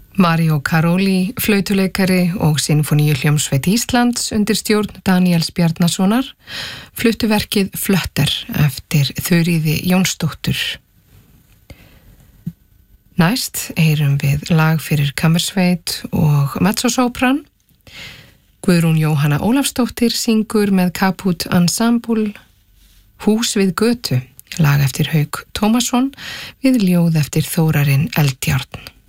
Mario Karoli, flautuleikari og Sinfoníuhljómsveit Íslands undir stjórn Daníels Bjarnasonar fluttu verkið Flötter eftir Þuríði Jónsdóttur. Næst heyrum við lag fyrir kammersveit og mezzosopran. Guðrún Jóhanna Ólafsdóttir syngur með Kaput Ensemble Hús við götu, lag eftir Hauk Tómasson við ljóð eftir Þórarinn Eldjárn.